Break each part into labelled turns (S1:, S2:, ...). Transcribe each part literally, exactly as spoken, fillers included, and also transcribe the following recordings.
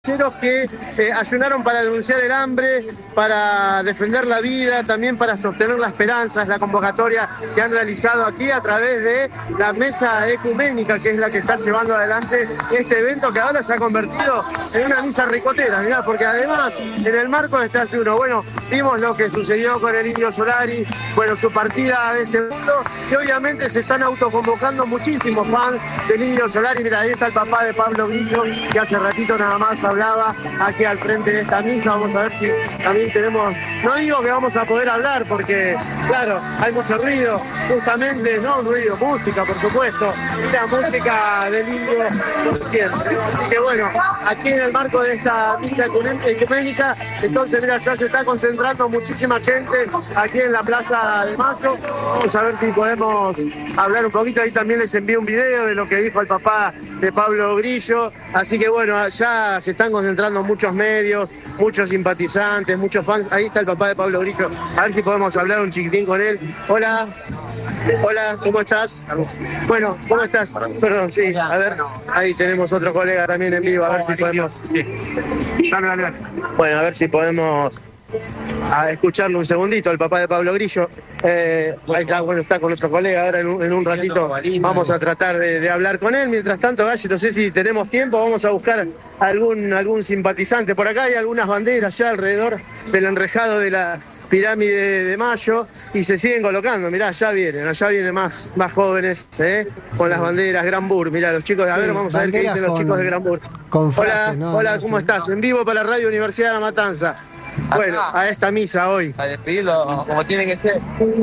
S1: que eh, ayunaron para denunciar el hambre, para defender la vida, también para sostener la esperanza. Es la convocatoria que han realizado aquí a través de la mesa ecuménica, que es la que está llevando adelante este evento, que ahora se ha convertido en una misa ricotera, mirá, porque además en el marco de este ayuno, bueno, vimos lo que sucedió con el Indio Solari, bueno, su partida de este mundo, y obviamente se están autoconvocando muchísimos fans del Indio Solari. Mira, ahí está el papá de Pablo Grillo, que hace ratito nada más hablaba aquí al frente de esta misa. Vamos a ver si también tenemos, no digo que vamos a poder hablar porque, claro, hay mucho ruido, justamente, no ruido, música, por supuesto, la música del Indio por siempre. Así que bueno, aquí en el marco de esta misa ecuménica, entonces mira, ya se está concentrando muchísima gente aquí en la Plaza de Mayo. Vamos a ver si podemos hablar un poquito. Ahí también les envío un video de lo que dijo el papá de Pablo Grillo. Así que bueno, ya se están concentrando muchos medios, muchos simpatizantes, muchos fans. Ahí está el papá de Pablo Grillo. A ver si podemos hablar un chiquitín con él. Hola. Hola, ¿cómo estás? Bueno, ¿cómo estás? Perdón, sí, a ver, ahí tenemos otro colega también en vivo, a ver si podemos... Sí. Dale, dale, dale. Bueno, a ver si podemos a escucharlo un segundito, el papá de Pablo Grillo. Eh, ahí está, bueno, está con nuestro colega, ahora en un, en un ratito vamos a tratar de, de hablar con él. Mientras tanto, Galle, no sé si tenemos tiempo, vamos a buscar algún, algún simpatizante. Por acá hay algunas banderas ya alrededor del enrejado de la Pirámide de Mayo y se siguen colocando. Mirá, allá vienen, allá vienen más, más jóvenes, ¿eh? Con sí. Las banderas, Gran Bur. Mirá, los chicos de, sí, a ver, vamos a ver qué dicen con, los chicos de Gran Bur.
S2: Con frases,
S1: hola,
S2: no,
S1: hola,
S2: no,
S1: ¿cómo
S2: sí.
S1: estás? En vivo para la Radio Universidad de La Matanza. Bueno, acá, a esta misa hoy.
S3: A despedirlo como tiene que ser.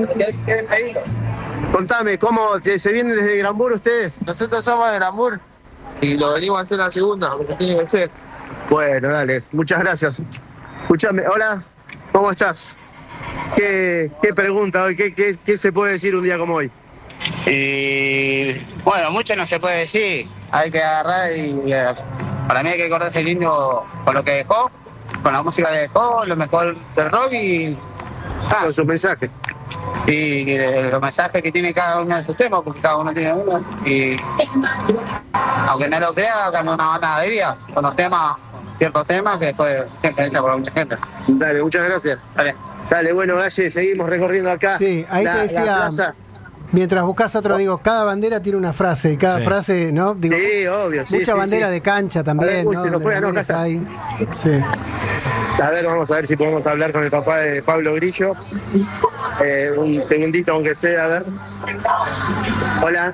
S1: Contame, ¿cómo se vienen desde Gran Bur ustedes?
S3: Nosotros somos de Gran Bur y lo venimos a hacer la segunda, como tiene que ser.
S1: Bueno, dale, muchas gracias. Escuchame, hola, ¿cómo estás? ¿Qué, qué pregunta hoy? ¿Qué, qué, ¿Qué se puede decir un día como hoy?
S3: Y bueno, mucho no se puede decir. Hay que agarrar y eh, para mí hay que acordarse el Indio con lo que dejó, con la música que dejó, lo mejor del rock y...
S1: Ah, con sus mensajes.
S3: Y eh, los mensajes que tiene cada uno de sus temas, porque cada uno tiene uno. Y aunque no lo crea, cambió una banda de vida con los temas, ciertos temas que fue siempre hecha por mucha gente.
S1: Dale, muchas gracias.
S3: Dale.
S1: Dale, bueno, Galle, seguimos recorriendo acá.
S2: Sí, ahí
S1: la,
S2: te decía, mientras buscas otro, digo, cada bandera tiene una frase, y cada sí. frase, ¿no? Digo,
S1: sí, obvio, sí.
S2: Mucha
S1: sí,
S2: bandera
S1: sí.
S2: de cancha también,
S1: ver, uy,
S2: ¿no?
S1: Se nos fue, no, acá
S2: hay. Sí.
S1: A ver, vamos a ver si podemos hablar con el papá de Pablo Grillo. Eh, un segundito, aunque sea, a ver. Hola.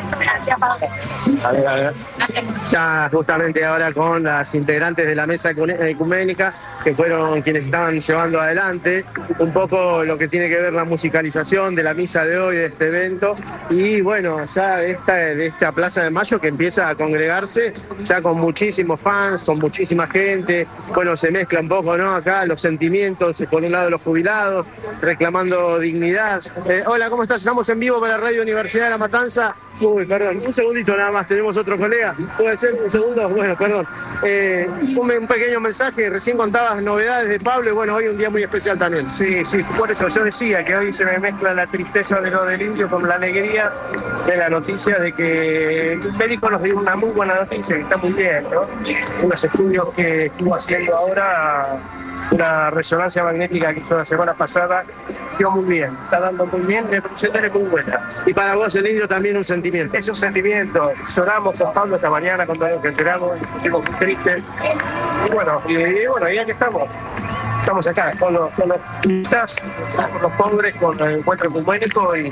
S1: A ver, a ver. Está justamente ahora con las integrantes de la mesa ecuménica, que fueron quienes estaban llevando adelante un poco lo que tiene que ver la musicalización de la misa de hoy, de este evento. Y bueno, ya de esta, de esta Plaza de Mayo que empieza a congregarse ya con muchísimos fans, con muchísima gente. Bueno, se mezcla un poco, ¿no? Acá los sentimientos, por un lado los jubilados, reclamando dignidad. Eh, hola, ¿cómo estás? Estamos en vivo para Radio Universidad de La Matanza. Uy, perdón, un segundito nada más, tenemos otro colega. ¿Puede ser un segundo? Bueno, perdón. Eh, un, un pequeño mensaje, recién contabas novedades de Pablo y bueno, hoy un día muy especial también.
S4: Sí, sí, por eso yo decía que hoy se me mezcla la tristeza de lo del Indio con la alegría de la noticia de que el médico nos dio una muy buena noticia, que está muy bien, ¿no? Unos estudios que estuvo haciendo ahora, una resonancia magnética que hizo la semana pasada, dio muy bien, está dando muy bien, la evolución es muy buena.
S1: Y para vos el Indio también un sentimiento.
S4: Es un sentimiento, lloramos con Pablo esta mañana cuando nos enteramos, nos pusimos muy tristes. Y bueno, y, y bueno, ya que estamos, estamos acá con los, con los, con los pobres, con el encuentro ecuménico y,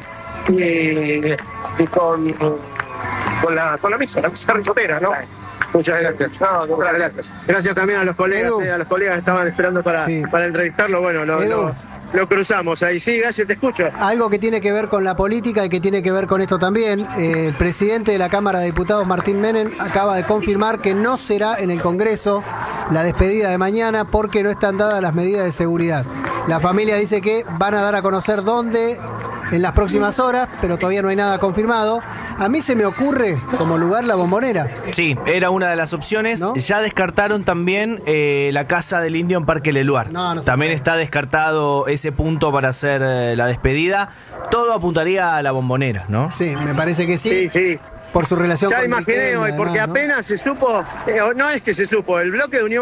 S4: y, y con, con, la, con la misa, la misa ricotera, ¿no?
S1: Muchas gracias. No, no, gracias. Gracias también a los colegas, eh, a los colegas que estaban esperando para, sí. para entrevistarlo. Bueno, lo, lo, lo cruzamos ahí. Sí, Galle, te escucho.
S2: Algo que tiene que ver con la política y que tiene que ver con esto también. Eh, el presidente de la Cámara de Diputados, Martín Menem, acaba de confirmar que no será en el Congreso la despedida de mañana porque no están dadas las medidas de seguridad. La familia dice que van a dar a conocer dónde en las próximas horas, pero todavía no hay nada confirmado. A mí se me ocurre como lugar la Bombonera.
S5: Sí, era una de las opciones. ¿No? Ya descartaron también eh, la casa del Indio en Parque Leluar. No, no también puede. Está descartado ese punto para hacer eh, la despedida. Todo apuntaría a la Bombonera, ¿no?
S2: Sí, me parece que sí.
S1: Sí, sí.
S2: Por su relación
S1: ya
S2: con
S1: imaginé hoy, porque además, ¿no? apenas se supo, eh, no es que se supo, el bloque de Unión